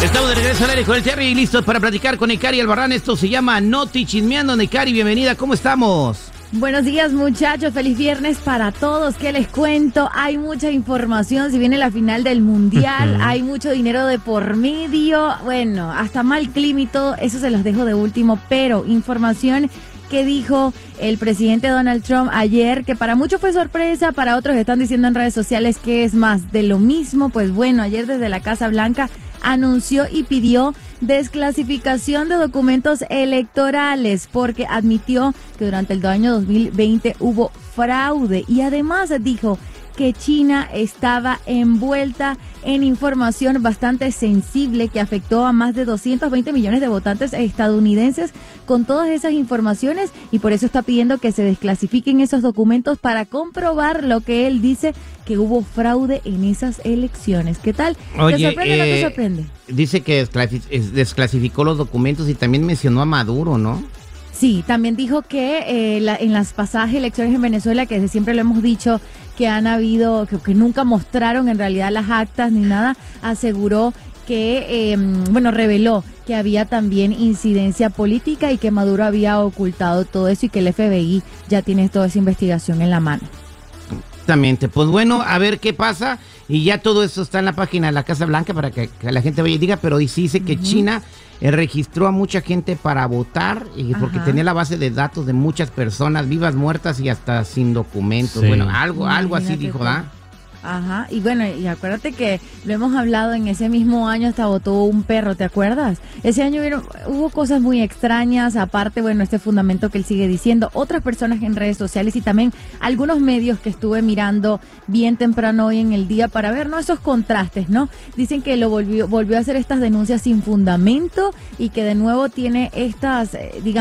Estamos de regreso al aire con el Terry y listos para platicar con Icari Albarrán. Esto se llama Noti Chismeando. Icari, bienvenida, ¿cómo estamos? Buenos días, muchachos, feliz viernes para todos. ¿Qué les cuento? Hay mucha información, si viene la final del Mundial, hay mucho dinero de por medio, bueno, hasta mal clima y todo, eso se los dejo de último, pero información que dijo el presidente Donald Trump ayer, que para muchos fue sorpresa, para otros están diciendo en redes sociales que es más de lo mismo. Pues bueno, ayer desde la Casa Blanca anunció y pidió desclasificación de documentos electorales porque admitió que durante el año 2020 hubo fraude y además dijo que China estaba envuelta en información bastante sensible que afectó a más de 220 millones de votantes estadounidenses con todas esas informaciones y por eso está pidiendo que se desclasifiquen esos documentos para comprobar lo que él dice que hubo fraude en esas elecciones. ¿Qué tal? Oye, ¿Te sorprende o no te sorprende? Dice que desclasificó los documentos y también mencionó a Maduro, ¿no? Sí, también dijo que en las pasadas elecciones en Venezuela, que desde siempre lo hemos dicho, que han habido, que nunca mostraron en realidad las actas ni nada, aseguró que, reveló que había también incidencia política y que Maduro había ocultado todo eso y que el FBI ya tiene toda esa investigación en la mano. Exactamente, pues bueno, a ver qué pasa y ya todo eso está en la página de la Casa Blanca para que la gente vaya y diga, pero sí dice que China registró a mucha gente para votar y porque tenía la base de datos de muchas personas vivas, muertas y hasta sin documentos. Sí. Bueno, algo así dijo, ¿verdad? Ajá, y bueno, y acuérdate que lo hemos hablado, en ese mismo año hasta votó un perro, ¿te acuerdas? Ese año hubo cosas muy extrañas, aparte, bueno, este fundamento que él sigue diciendo, otras personas en redes sociales y también algunos medios que estuve mirando bien temprano hoy en el día para ver, ¿no? Esos contrastes, ¿no? Dicen que lo volvió a hacer estas denuncias sin fundamento y que de nuevo tiene estas,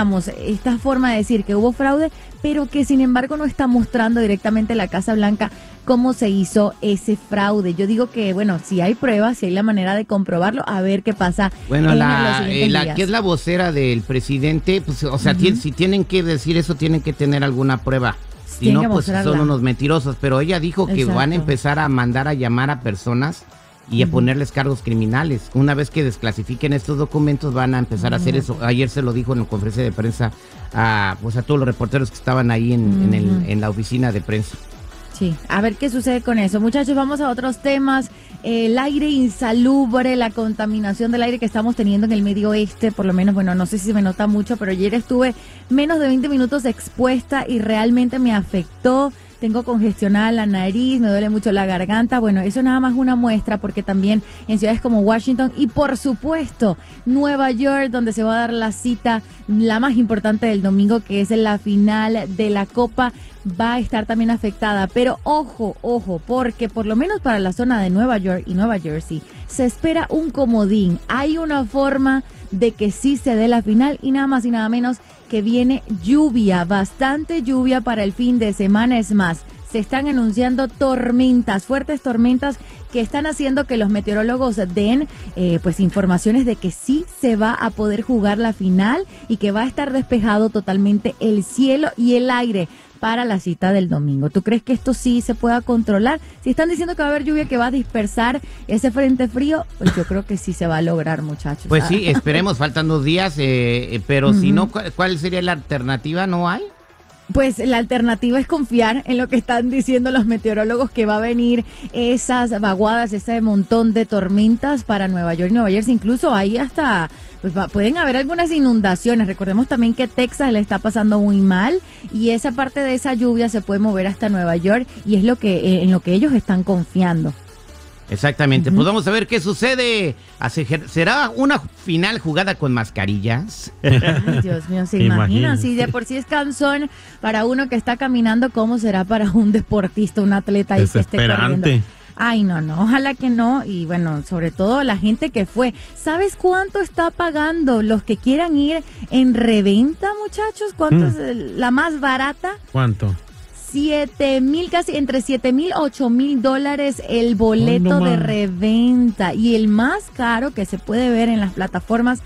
esta forma de decir que hubo fraude, pero que sin embargo no está mostrando directamente la Casa Blanca cómo se hizo ese fraude. Yo digo que, bueno, si hay pruebas, si hay la manera de comprobarlo, a ver qué pasa. Bueno, la que es la vocera del presidente, pues, o sea, si tienen que decir eso, tienen que tener alguna prueba. Si no, pues son unos mentirosos. Pero ella dijo que van a empezar a mandar a llamar a personas y a ponerles cargos criminales. Una vez que desclasifiquen estos documentos, van a empezar a hacer eso. Ayer se lo dijo en la conferencia de prensa a todos los reporteros que estaban ahí en la oficina de prensa. Sí, a ver qué sucede con eso. Muchachos, vamos a otros temas. El aire insalubre, la contaminación del aire que estamos teniendo en el medio oeste, por lo menos, bueno, no sé si se me nota mucho, pero ayer estuve menos de 20 minutos expuesta y realmente me afectó. Tengo congestionada la nariz, me duele mucho la garganta. Bueno, eso nada más una muestra porque también en ciudades como Washington y por supuesto Nueva York, donde se va a dar la cita, la más importante del domingo, que es la final de la Copa, va a estar también afectada. Pero ojo, porque por lo menos para la zona de Nueva York y Nueva Jersey se espera un comodín. Hay una forma de que sí se dé la final y nada más y nada menos que viene lluvia, bastante lluvia para el fin de semana. Es más, se están anunciando tormentas, fuertes tormentas que están haciendo que los meteorólogos den informaciones de que sí se va a poder jugar la final y que va a estar despejado totalmente el cielo y el aire para la cita del domingo. ¿Tú crees que esto sí se pueda controlar? Si están diciendo que va a haber lluvia que va a dispersar ese frente frío, pues yo creo que sí se va a lograr, muchachos. Pues sí, esperemos, faltan 2 días, pero si no, ¿cuál sería la alternativa? ¿No hay? Pues la alternativa es confiar en lo que están diciendo los meteorólogos, que va a venir esas vaguadas, ese montón de tormentas para Nueva York y Nueva Jersey. Incluso ahí hasta pueden haber algunas inundaciones. Recordemos también que Texas le está pasando muy mal y esa parte de esa lluvia se puede mover hasta Nueva York y es en lo que ellos están confiando. Exactamente, pues vamos a ver qué sucede. ¿Será una final jugada con mascarillas? Ay, Dios mío, ¿se imaginan? Si de por sí es cansón para uno que está caminando, ¿cómo será para un deportista, un atleta ahí que esté corriendo? Ay, no, ojalá que no. Y bueno, sobre todo la gente que fue. ¿Sabes cuánto está pagando los que quieran ir en reventa, muchachos? ¿Cuánto es la más barata? ¿Cuánto? 7,000, casi entre 7,000, 8,000 dólares el boleto de reventa. Y el más caro que se puede ver en las plataformas,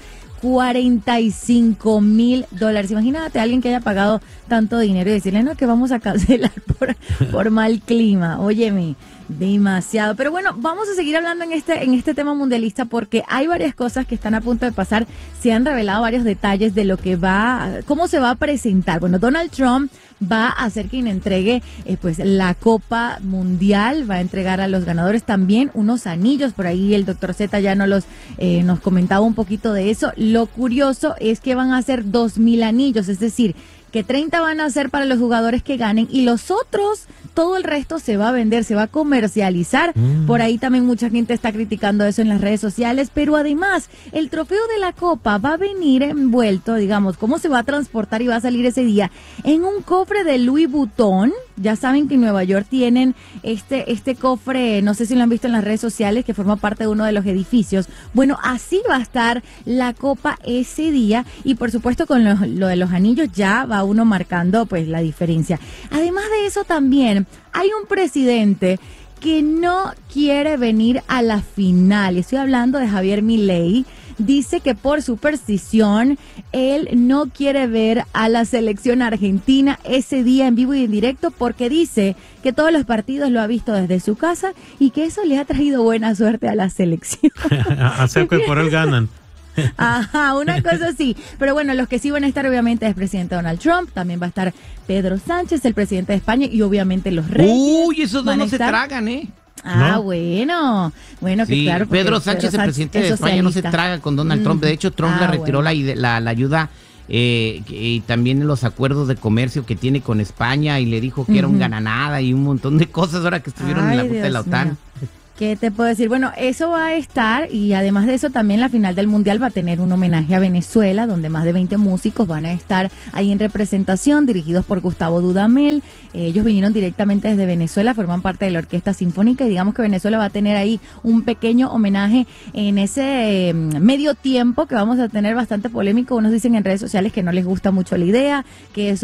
45,000 dólares. Imagínate a alguien que haya pagado tanto dinero y decirle, no, que vamos a cancelar por mal clima. Óyeme, Demasiado. Pero bueno, vamos a seguir hablando en este tema mundialista porque hay varias cosas que están a punto de pasar. Se han revelado varios detalles de lo que cómo se va a presentar. Bueno, Donald Trump va a ser quien entregue pues la Copa Mundial, va a entregar a los ganadores también unos anillos. Por ahí el Dr. Z ya nos comentaba un poquito de eso. Lo curioso es que van a ser 2,000 anillos, es decir, que 30 van a ser para los jugadores que ganen y los otros, todo el resto se va a vender, se va a comercializar. Por ahí también mucha gente está criticando eso en las redes sociales, pero además el trofeo de la Copa va a venir envuelto, digamos, cómo se va a transportar y va a salir ese día en un cofre de Louis Vuitton. Ya saben que en Nueva York tienen este cofre, no sé si lo han visto en las redes sociales, que forma parte de uno de los edificios. Bueno, así va a estar la Copa ese día y por supuesto con lo de los anillos ya va uno marcando pues la diferencia. Además de eso también hay un presidente que no quiere venir a la final. Estoy hablando de Javier Milei. Dice que por superstición él no quiere ver a la selección argentina ese día en vivo y en directo porque dice que todos los partidos lo ha visto desde su casa y que eso le ha traído buena suerte a la selección. Hacer que por él ganan. Ajá, una cosa así. Pero bueno, los que sí van a estar obviamente es el presidente Donald Trump, también va a estar Pedro Sánchez, el presidente de España y obviamente los reyes. Uy, esos no se tragan, Ah, ¿no? Bueno, que sí, claro. Pedro Sánchez, el presidente de España, no se traga con Donald Trump. De hecho, Trump le retiró la ayuda y también los acuerdos de comercio que tiene con España y le dijo que era un gananada y un montón de cosas ahora que estuvieron en la ruta de la OTAN. Mío. ¿Qué te puedo decir? Bueno, eso va a estar y además de eso también la final del Mundial va a tener un homenaje a Venezuela donde más de 20 músicos van a estar ahí en representación dirigidos por Gustavo Dudamel. Ellos vinieron directamente desde Venezuela, forman parte de la Orquesta Sinfónica y digamos que Venezuela va a tener ahí un pequeño homenaje en ese medio tiempo que vamos a tener bastante polémico. Unos dicen en redes sociales que no les gusta mucho la idea, que eso